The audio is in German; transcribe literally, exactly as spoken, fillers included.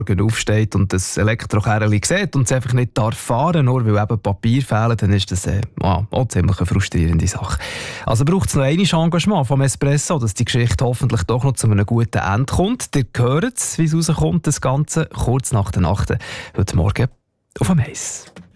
aufsteht und das Elektrokerli sieht und es einfach nicht darf fahren, nur weil eben Papier fehlen, dann ist das äh, ah, auch ziemlich eine frustrierende Sache. Also braucht es noch einiges Engagement vom Espresso, dass die Geschichte hoffentlich doch noch zu einem guten Ende kommt. Ihr hört es, wie es rauskommt, das Ganze kurz nach der Nacht heute Morgen auf dem Eis.